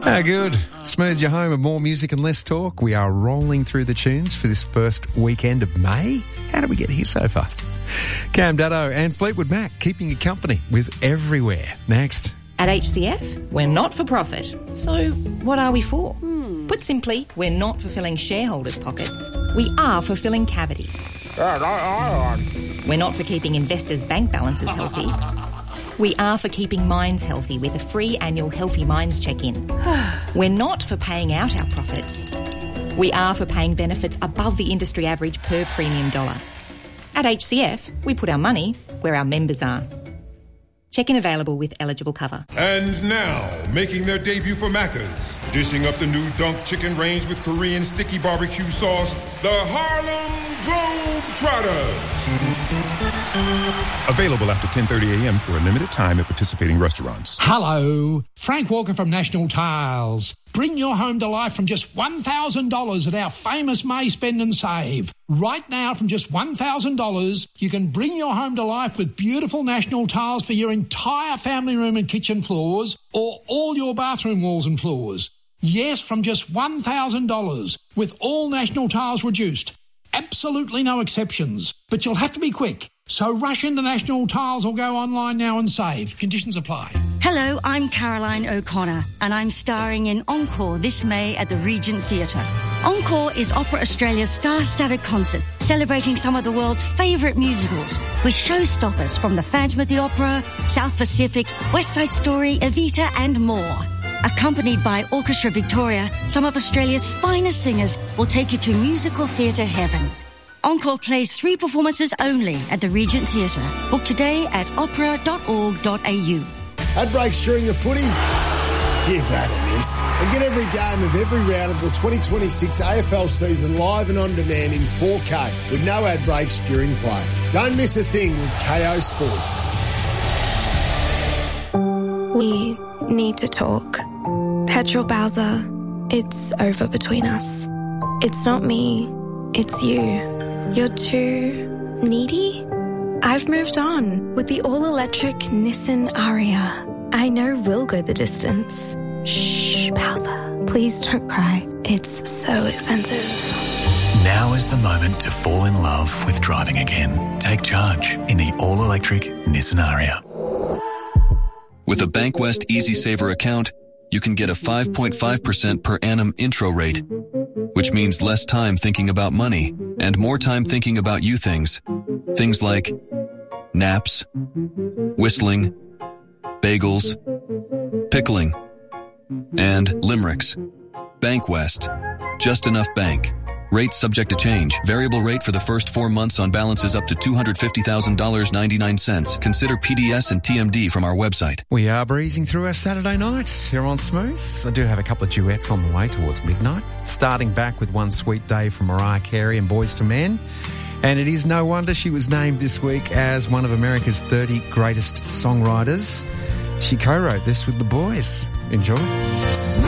Good. Smooths your home of more music and less talk. We are rolling through the tunes for this first weekend of May. How did we get here so fast? Cam Dutto and Fleetwood Mac keeping you company with Everywhere. Next. At HCF, we're not for profit. So what are we for? Put simply, we're not for filling shareholders' pockets. We are for filling cavities. We're not for keeping investors' bank balances healthy. We are for keeping minds healthy with a free annual Healthy Minds check-in. We're not for paying out our profits. We are for paying benefits above the industry average per premium dollar. At HCF, we put our money where our members are. Check-in available with eligible cover. And now, making their debut for Macca's, dishing up the new Dunk Chicken range with Korean sticky barbecue sauce, the Harlem Globetrotters. Available after 10:30 a.m. for a limited time at participating restaurants. Hello, Frank Walker from National Tiles. Bring your home to life from just $1,000 at our famous May Spend and Save. Right now, from just $1,000, you can bring your home to life with beautiful National Tiles for your entire family room and kitchen floors or all your bathroom walls and floors. Yes, from just $1,000 with all National Tiles reduced. Absolutely no exceptions. But you'll have to be quick. So rush into National Tiles or go online now and save. Conditions apply. Hello, I'm Caroline O'Connor and I'm starring in Encore this May at the Regent Theatre. Encore is Opera Australia's star-studded concert celebrating some of the world's favourite musicals with showstoppers from the Phantom of the Opera, South Pacific, West Side Story, Evita and more. Accompanied by Orchestra Victoria, some of Australia's finest singers will take you to musical theatre heaven. Encore plays 3 performances only at the Regent Theatre. Book today at opera.org.au. Ad breaks during the footy? Give that a miss. And get every game of every round of the 2026 AFL season live and on demand in 4K with no ad breaks during play. Don't miss a thing with KO Sports. We need to talk. Petrol Bowser, it's over between us. It's not me, it's you. You're too needy? I've moved on with the all-electric Nissan Ariya. I know we'll go the distance. Shh, Bowser. Please don't cry. It's so expensive. Now is the moment to fall in love with driving again. Take charge in the all-electric Nissan Ariya. With a Bankwest Easy Saver account, you can get a 5.5% per annum intro rate, which means less time thinking about money and more time thinking about you things. Things like naps, whistling, bagels, pickling, and limericks. Bankwest. Just enough bank. Rates subject to change. Variable rate for the first 4 months on balances up to $250,000.99. Consider PDS and TMD from our website. We are breezing through our Saturday night here on Smooth. I do have a couple of duets on the way towards midnight. Starting back with One Sweet Day from Mariah Carey and Boyz II Men. And it is no wonder she was named this week as one of America's 30 greatest songwriters. She co-wrote this with the boys. Enjoy.